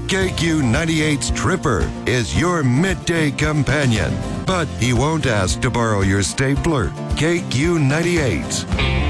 KQ98's Tripper is your midday companion, but he won't ask to borrow your stapler. KQ98's